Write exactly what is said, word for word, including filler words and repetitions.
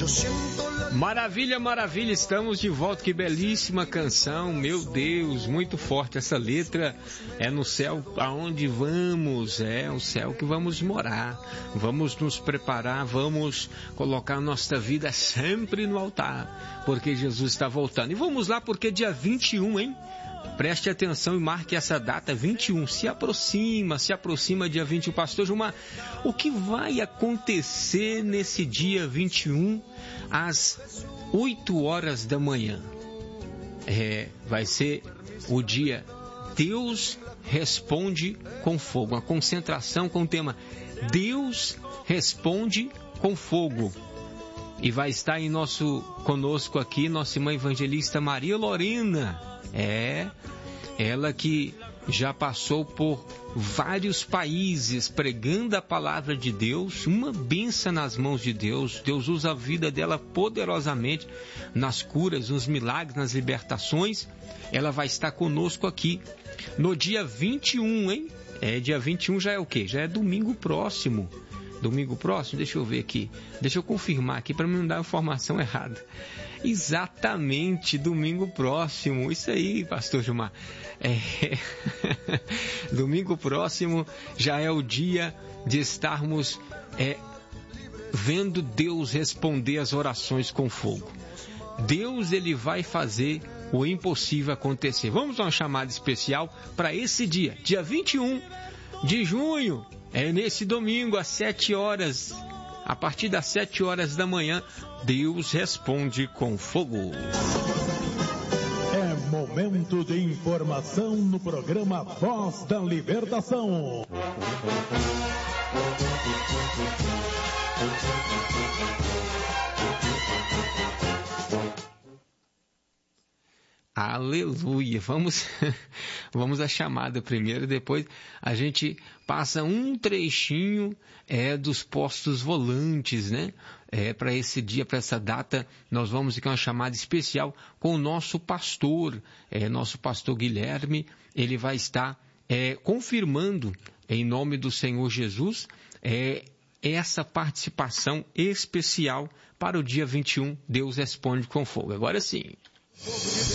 Maravilha, maravilha, estamos de volta, que belíssima canção, meu Deus, muito forte essa letra. É no céu aonde vamos, é o céu que vamos morar, vamos nos preparar, vamos colocar nossa vida sempre no altar, porque Jesus está voltando. E vamos lá, porque dia vinte e um, hein? Preste atenção e marque essa data, vinte e um, se aproxima, se aproxima dia vinte e um. Pastor Gilmar, o que vai acontecer nesse dia vinte e um, às oito horas da manhã? É, vai ser o dia Deus Responde com Fogo, uma concentração com o tema Deus Responde com Fogo. E vai estar em nosso, conosco aqui nossa irmã evangelista Maria Lorena. É, ela que já passou por vários países pregando a palavra de Deus, uma bênção nas mãos de Deus. Deus usa a vida dela poderosamente nas curas, nos milagres, nas libertações. Ela vai estar conosco aqui no dia vinte e um, hein? É, dia vinte e um já é o quê? Já é domingo próximo. Domingo próximo, deixa eu ver aqui, deixa eu confirmar aqui para não dar informação errada. Exatamente, domingo próximo, isso aí, pastor Gilmar. É... domingo próximo já é o dia de estarmos é, vendo Deus responder as orações com fogo. Deus, ele vai fazer o impossível acontecer. Vamos dar uma chamada especial para esse dia, dia vinte e um de junho. É nesse domingo, às sete horas, a partir das sete horas da manhã, Deus responde com fogo. É momento de informação no programa Voz da Libertação. Aleluia, vamos, vamos à chamada primeiro, depois a gente passa um trechinho é, dos postos volantes, né? É, para esse dia, para essa data, nós vamos aqui uma chamada especial com o nosso pastor, é, nosso pastor Guilherme. Ele vai estar é, confirmando, em nome do Senhor Jesus, é, essa participação especial para o dia vinte e um, Deus Responde com Fogo. Agora sim.